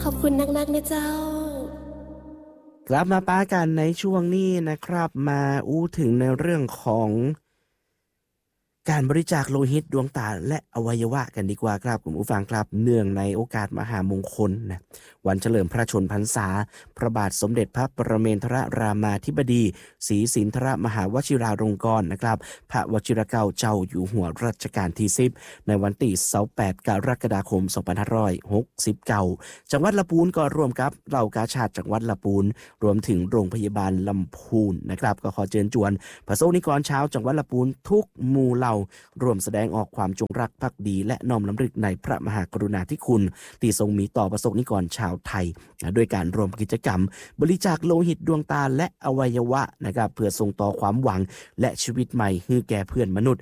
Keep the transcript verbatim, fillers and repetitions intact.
อบคุณนักๆนะเจ้ากลับมาป้ากันในช่วงนี้นะครับมาอู้ถึงในเรื่องของการบริจาคโลหิตดวงตาและอวัยวะกันดีกว่าครับคุณผู้ฟังครับเนื่องในโอกาสมหามงคลนะวันเฉลิมพระชนพรรษาพระบาทสมเด็จพระปรเมนทรรามาธิบดีศรีสินธรมหาวชิราลงกรณ์นะครับพระวชิรเกล้าเจ้าอยู่หัวรัชกาลที่สิบในวันที่ยี่สิบแปดกรกฎาคมสองพันห้าร้อยหกสิบเก้าจังหวัดลำพูนก็ร่วมกับเหล่ากาชาดจังหวัดลำพูนรวมถึงโรงพยาบาลลำพูนนะครับก็ขอเชิญชวนประสงค์นิกรชาวจังหวัดลำพูนทุกหมู่เหล่ารวมแสดงออกความจงรักภักดีและน้อมรำลึกในพระมหากรุณาธิคุณที่ทรงมีต่อประสงค์นิกรชาวไทยด้วยการรวมกิจกรรมบริจาคโลหิตดวงตาและอวัยวะนะครับเพื่อส่งต่อความหวังและชีวิตใหม่ให้แก่เพื่อนมนุษย์